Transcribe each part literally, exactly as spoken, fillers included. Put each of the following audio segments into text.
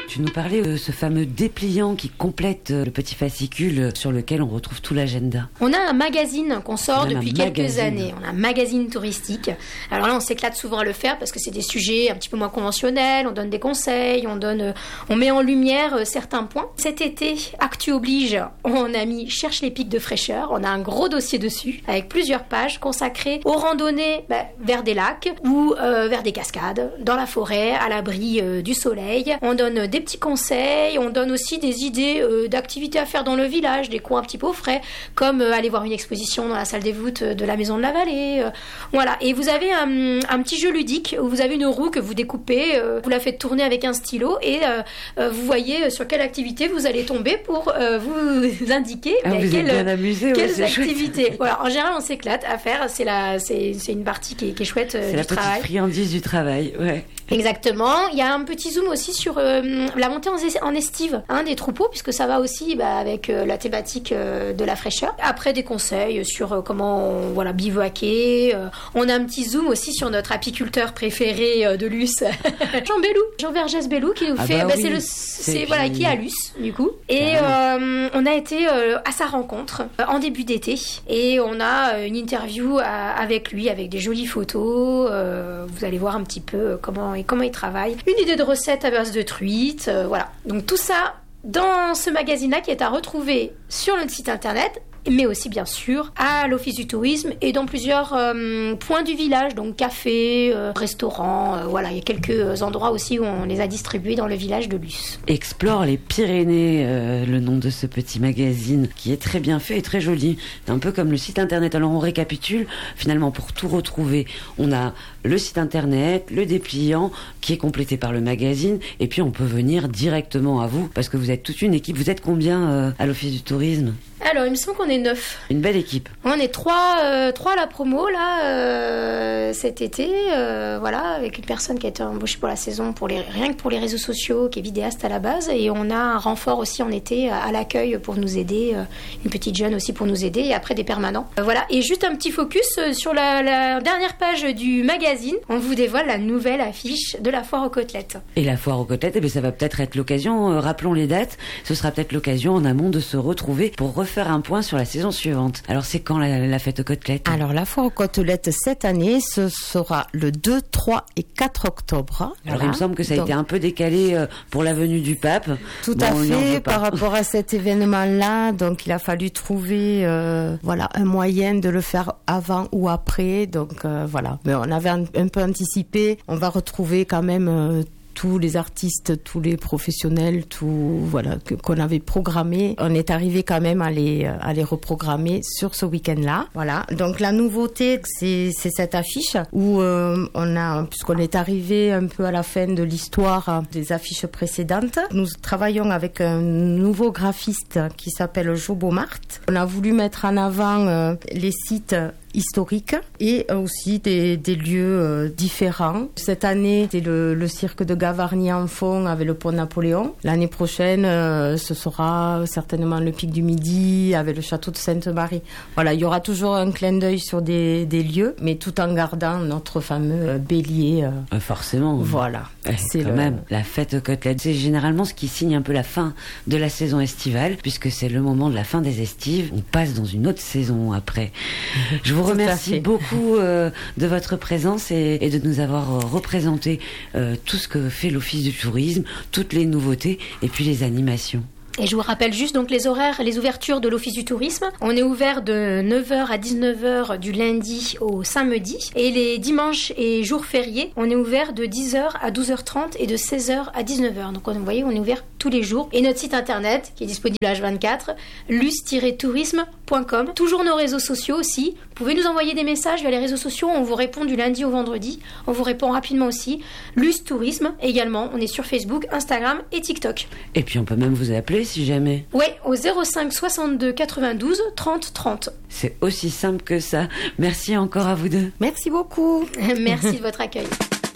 Tu nous parlais de ce fameux dépliant qui complète le petit fascicule sur lequel on retrouve tout l'agenda. On a un magazine qu'on sort Même depuis quelques magazine. années. On a un magazine touristique. Alors là, on s'éclate souvent à le faire parce que c'est des sujets un petit peu moins conventionnels. On donne des conseils, on donne, on met en lumière certains points. Cet été, Actu oblige, on a mis Cherche les pics de fraîcheur. On a un gros dossier dessus avec plusieurs pages consacrées aux randonnées bah, vers des lacs ou euh, vers des cascades, dans la forêt, à l'abri euh, du soleil. On donne des petits conseils, on donne aussi des idées euh, d'activités à faire dans le village, des coins un petit peu au frais, comme euh, aller voir une exposition dans la salle des voûtes de la Maison de la Vallée. Euh, voilà. Et vous avez un, un petit jeu ludique où vous avez une roue que vous découpez, euh, vous la faites tourner avec un stylo et euh, euh, vous voyez sur quelle activité vous allez tomber pour euh, vous indiquer ah, bah, vous quelle, êtes bien amusé, quelles ouais, activités. Voilà. En général, on s'éclate à faire. C'est la, c'est, c'est une partie qui est, qui est chouette euh, c'est du la travail. petite friandise du travail, ouais. Exactement. Il y a un petit zoom aussi sur euh, la montée en, en estive hein, des troupeaux, puisque ça va aussi bah, avec euh, la thématique euh, de la fraîcheur. Après, des conseils sur euh, comment on, voilà, bivouaquer. Euh, on a un petit zoom aussi sur notre apiculteur préféré euh, de Luce, Jean Bellou, Jean Vergès Bellou, qui nous ah fait, bah bah, oui, c'est le, c'est c'est, voilà, qui est à Luce du coup. Et euh, on a été euh, à sa rencontre euh, en début d'été, et on a euh, une interview à, avec lui, avec des jolies photos. Euh, vous allez voir un petit peu euh, comment et comment il travaille. Une idée de recette à base de truite, euh, voilà. Donc tout ça dans ce magazine-là qui est à retrouver sur notre site internet, mais aussi bien sûr à l'Office du tourisme et dans plusieurs euh, points du village, donc cafés, euh, restaurants, euh, voilà, il y a quelques endroits aussi où on les a distribués dans le village de Luce. Explore les Pyrénées, euh, le nom de ce petit magazine qui est très bien fait et très joli. C'est un peu comme le site internet. Alors on récapitule, finalement pour tout retrouver, on a le site internet, le dépliant qui est complété par le magazine, et puis on peut venir directement à vous parce que vous êtes toute une équipe. Vous êtes combien euh, à l'Office du tourisme ? Alors, il me semble qu'on est neuf. Une belle équipe. On est trois, euh, trois à la promo, là, euh, cet été, euh, voilà, avec une personne qui a été embauchée pour la saison, pour les, rien que pour les réseaux sociaux, qui est vidéaste à la base, et on a un renfort aussi en été à, à l'accueil pour nous aider, euh, une petite jeune aussi pour nous aider, et après des permanents. Euh, voilà, et juste un petit focus euh, sur la, la dernière page du magazine, on vous dévoile la nouvelle affiche de la foire aux côtelettes. Et la foire aux côtelettes, eh bien, ça va peut-être être l'occasion, euh, rappelons les dates, ce sera peut-être l'occasion en amont de se retrouver pour refaire faire un point sur la saison suivante. Alors c'est quand la, la fête aux côtelettes ? Alors la foire aux côtelettes cette année, ce sera le deux, trois et quatre octobre. Alors voilà. il me semble que ça a Donc, été un peu décalé euh, pour la venue du pape. Tout bon, à on y en fait, veut pas. par rapport à cet événement-là, donc il a fallu trouver euh, voilà, un moyen de le faire avant ou après. Donc euh, voilà, mais on avait un, un peu anticipé. On va retrouver quand même euh, tous les artistes, tous les professionnels, tout voilà que, qu'on avait programmé. On est arrivé quand même à les à les reprogrammer sur ce week-end-là. Voilà. Donc la nouveauté, c'est c'est cette affiche où euh, on a, puisqu'on est arrivé un peu à la fin de l'histoire des affiches précédentes, nous travaillons avec un nouveau graphiste qui s'appelle Jo Beaumart. On a voulu mettre en avant euh, les sites historiques et aussi des, des lieux euh, différents. Cette année, c'est le, le cirque de Gavarnie en fond avec le pont Napoléon. L'année prochaine, euh, ce sera certainement le pic du Midi avec le château de Sainte-Marie. Voilà, il y aura toujours un clin d'œil sur des, des lieux, mais tout en gardant notre fameux euh, bélier. Euh, euh, forcément. Voilà. Ouais, c'est quand le... même, la fête aux côtelettes, c'est généralement ce qui signe un peu la fin de la saison estivale, puisque c'est le moment de la fin des estives. On passe dans une autre saison après. Je vous remercie beaucoup euh, de votre présence et, et de nous avoir euh, représenté euh, tout ce que fait l'Office du tourisme, toutes les nouveautés et puis les animations. Et je vous rappelle juste donc les horaires, les ouvertures de l'Office du tourisme. On est ouvert de neuf heures à dix-neuf heures du lundi au samedi. Et les dimanches et jours fériés, on est ouvert de dix heures à douze heures trente et de seize heures à dix-neuf heures. Donc vous voyez, on est ouvert tous les jours. Et notre site internet, qui est disponible à H vingt-quatre, luce tiret tourisme point com. Toujours nos réseaux sociaux aussi. Vous pouvez nous envoyer des messages via les réseaux sociaux. On vous répond du lundi au vendredi. On vous répond rapidement aussi. Luce Tourisme également. On est sur Facebook, Instagram et TikTok. Et puis on peut même vous appeler si jamais. Oui, au zéro cinq soixante-deux quatre-vingt-douze trente trente. C'est aussi simple que ça. Merci encore à vous deux. Merci beaucoup. Merci de votre accueil.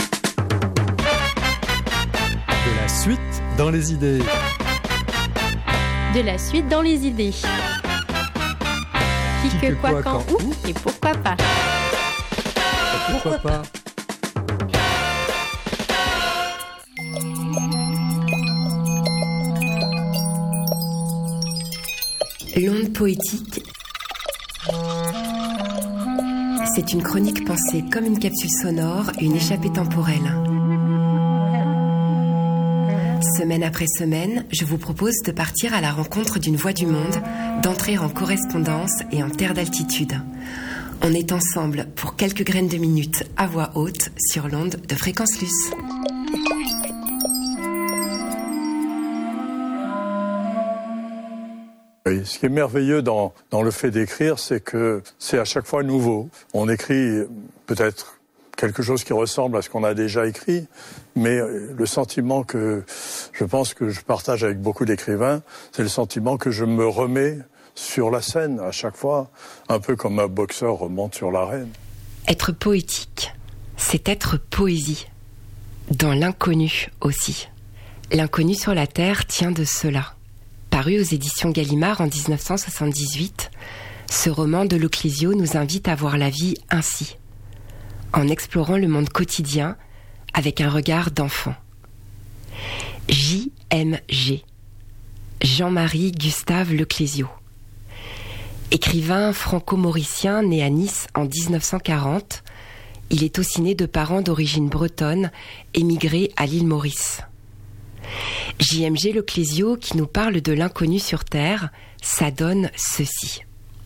De la suite dans les idées. De la suite dans les idées. Qui, que, quoi, quand, où et pourquoi pas. Pourquoi pas. L'onde poétique, c'est une chronique pensée comme une capsule sonore, une échappée temporelle. Semaine après semaine, je vous propose de partir à la rencontre d'une voix du monde, d'entrer en correspondance et en terre d'altitude. On est ensemble pour quelques graines de minutes à voix haute sur l'onde de Fréquence Luce. Oui, ce qui est merveilleux dans, dans le fait d'écrire, c'est que c'est à chaque fois nouveau. On écrit peut-être quelque chose qui ressemble à ce qu'on a déjà écrit, mais le sentiment que je pense que je partage avec beaucoup d'écrivains, c'est le sentiment que je me remets sur la scène à chaque fois, un peu comme un boxeur remonte sur l'arène. Être poétique, c'est être poésie. Dans l'inconnu aussi. L'inconnu sur la terre tient de cela. Paru aux éditions Gallimard en dix-neuf cent soixante-dix-huit, ce roman de Le Clésio nous invite à voir la vie ainsi, en explorant le monde quotidien avec un regard d'enfant. J M G, Jean-Marie Gustave Le Clésio. Écrivain franco-mauricien né à Nice en dix-neuf cent quarante, il est aussi né de parents d'origine bretonne émigrés à l'île Maurice. J M G Le Clésio, qui nous parle de l'inconnu sur Terre, ça donne ceci.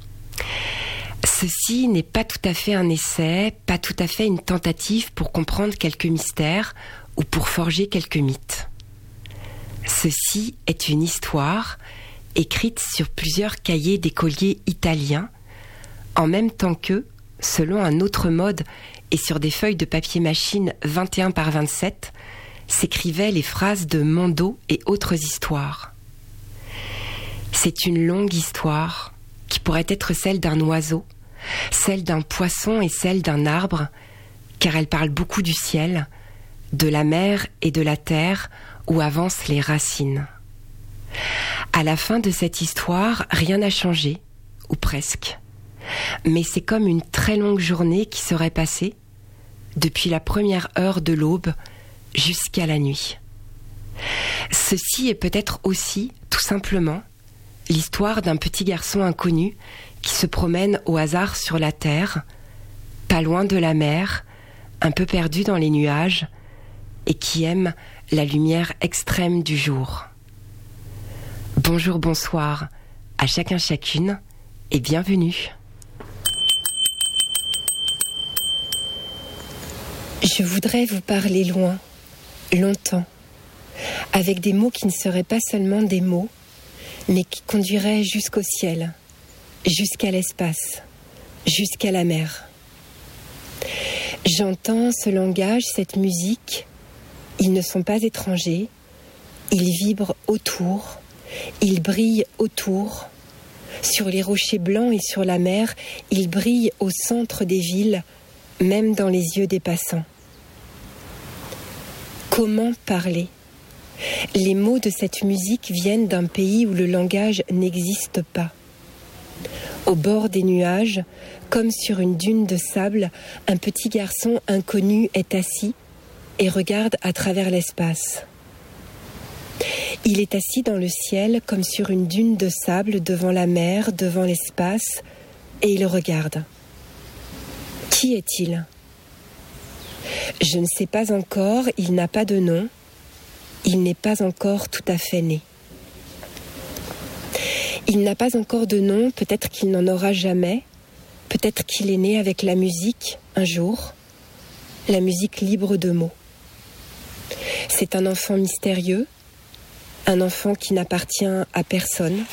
Ceci n'est pas tout à fait un essai, pas tout à fait une tentative pour comprendre quelques mystères ou pour forger quelques mythes. Ceci est une histoire écrite sur plusieurs cahiers d'écoliers italiens, en même temps que, selon un autre mode et sur des feuilles de papier machine vingt et un par vingt-sept, s'écrivaient les phrases de Mondo et autres histoires. C'est une longue histoire qui pourrait être celle d'un oiseau, celle d'un poisson et celle d'un arbre, car elle parle beaucoup du ciel, de la mer et de la terre où avancent les racines. À la fin de cette histoire, rien n'a changé, ou presque. Mais c'est comme une très longue journée qui serait passée, depuis la première heure de l'aube jusqu'à la nuit. Ceci est peut-être aussi, tout simplement, l'histoire d'un petit garçon inconnu qui se promène au hasard sur la terre, pas loin de la mer, un peu perdu dans les nuages, et qui aime la lumière extrême du jour. Bonjour, bonsoir à chacun chacune, et bienvenue. Je voudrais vous parler loin, longtemps, avec des mots qui ne seraient pas seulement des mots, mais qui conduiraient jusqu'au ciel, jusqu'à l'espace, jusqu'à la mer. J'entends ce langage, cette musique, ils ne sont pas étrangers, ils vibrent autour, ils brillent autour, sur les rochers blancs et sur la mer, ils brillent au centre des villes, même dans les yeux des passants. Comment parler ? Les mots de cette musique viennent d'un pays où le langage n'existe pas. Au bord des nuages, comme sur une dune de sable, un petit garçon inconnu est assis et regarde à travers l'espace. Il est assis dans le ciel comme sur une dune de sable devant la mer, devant l'espace, et il regarde. Qui est-il ? Je ne sais pas encore, il n'a pas de nom, il n'est pas encore tout à fait né. Il n'a pas encore de nom, peut-être qu'il n'en aura jamais, peut-être qu'il est né avec la musique, un jour, la musique libre de mots. C'est un enfant mystérieux, un enfant qui n'appartient à personne,